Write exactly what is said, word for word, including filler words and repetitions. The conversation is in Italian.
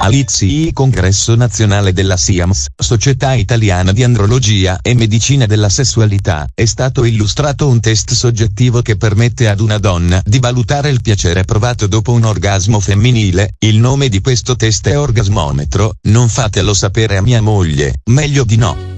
All'I Z I Congresso Nazionale della SIAMS, Società Italiana di Andrologia e Medicina della Sessualità, è stato illustrato un test soggettivo che permette ad una donna di valutare il piacere provato dopo un orgasmo femminile. Il nome di questo test è Orgasmometro. Non fatelo sapere a mia moglie, meglio di no.